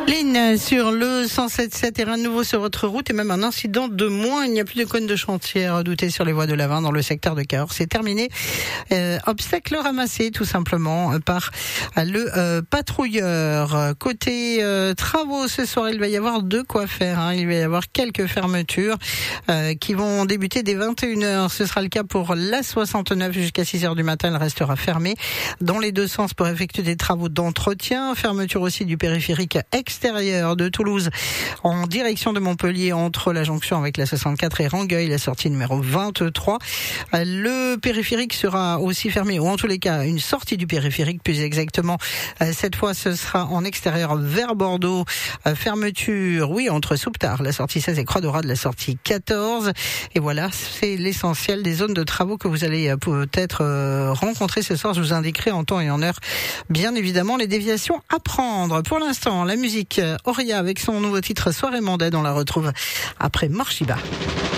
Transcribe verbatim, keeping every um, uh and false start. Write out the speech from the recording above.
Lynn, sur le cent sept virgule sept, et rien de nouveau sur votre route, et même un incident de moins. Il n'y a plus de cône de chantier à redouter sur les voies de l'Avin dans le secteur de Cahors. C'est terminé. Euh, obstacle ramassé tout simplement par le euh, patrouilleur. Côté euh, travaux ce soir, il va y avoir de quoi faire. Hein. Il va y avoir quelques fermetures euh, qui vont débuter dès vingt et une heures. Ce sera le cas pour l'A soixante-neuf jusqu'à six heures du matin. Elle restera fermée dans les deux sens pour effectuer des travaux d'entretien. Fermeture aussi du périphérique extérieur de Toulouse en direction de Montpellier entre la jonction avec la soixante-quatre et Rangueil, la sortie numéro vingt-trois. Le périphérique sera aussi fermé, ou en tous les cas une sortie du périphérique plus exactement. Cette fois ce sera en extérieur vers Bordeaux. Fermeture, oui, entre Souptard, la sortie seize et Croix-Dorade, la sortie quatorze. Et voilà, c'est l'essentiel des zones de travaux que vous allez peut-être rencontrer ce soir. Je vous indiquerai en temps et en heure, bien évidemment, les déviations à prendre. Pour l'instant, la musique Auria avec son nouveau titre Soirée Mondaine, on la retrouve après Morshiba.